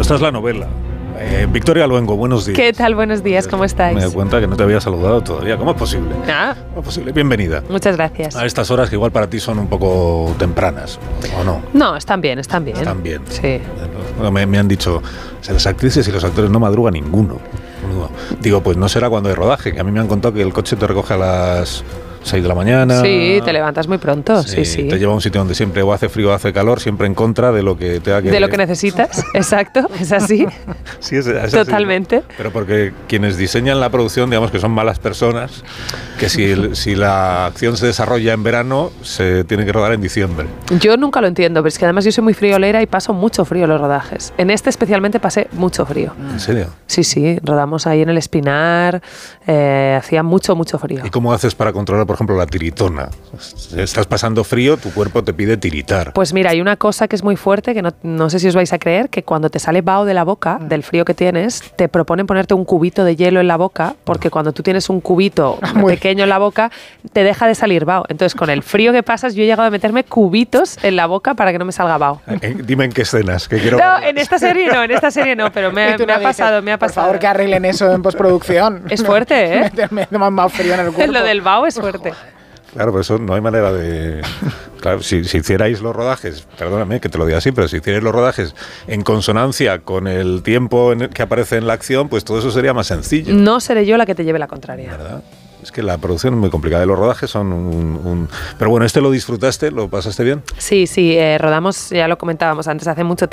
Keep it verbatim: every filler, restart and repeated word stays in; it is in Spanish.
esta es la novela. Eh, Victoria Luengo, buenos días. ¿Qué tal? Buenos días, ¿cómo estáis? Me doy cuenta que no te había saludado todavía. ¿Cómo es posible? Ah. ¿Cómo es posible? Bienvenida. Muchas gracias. A estas horas que igual para ti son un poco tempranas, ¿o no? No, están bien, están bien. Están bien. Sí. Me, me han dicho, o sea, las actrices y los actores no madruga ninguno. Digo, pues no será cuando hay rodaje, que a mí me han contado que el coche te recoge a las seis de la mañana. Sí, te levantas muy pronto, sí, sí. sí. Te lleva a un sitio donde siempre o hace frío o hace calor, siempre en contra de lo que te ha que... De lo que necesitas, exacto, es así. Sí, es, es Totalmente. Así, ¿no? Pero porque quienes diseñan la producción, digamos que son malas personas, que si, el, si la acción se desarrolla en verano, se tiene que rodar en diciembre. Yo nunca lo entiendo, pero es que además yo soy muy friolera y paso mucho frío en los rodajes. En este especialmente pasé mucho frío. ¿En serio? Sí, sí, rodamos ahí en el Espinar, eh, hacía mucho, mucho frío. ¿Y cómo haces para controlar, por ejemplo, la tiritona? Estás pasando frío, tu cuerpo te pide tiritar. Pues mira, hay una cosa que es muy fuerte, que no, no sé si os vais a creer, que cuando te sale vaho de la boca, del frío que tienes, te proponen ponerte un cubito de hielo en la boca, porque cuando tú tienes un cubito pequeño en la boca, te deja de salir vaho. Entonces, con el frío que pasas, yo he llegado a meterme cubitos en la boca para que no me salga vaho. Eh, dime en qué escenas, que quiero... No, en esta serie no, en esta serie no, pero me, me ha pasado, me ha pasado. Por favor, que arreglen eso en postproducción. Es fuerte, ¿eh? Meterme más frío en el cuerpo. Lo del vaho es fuerte. Claro, pero eso no hay manera de... Claro, si, si hicierais los rodajes, perdóname que te lo diga así, pero si hicierais los rodajes en consonancia con el tiempo en el que aparece en la acción, pues todo eso sería más sencillo. No seré yo la que te lleve la contraria. ¿Verdad? Es que la producción es muy complicada. Los rodajes son un, un... Pero bueno, ¿este lo disfrutaste? ¿Lo pasaste bien? Sí, sí. Eh, rodamos, ya lo comentábamos antes, hace mucho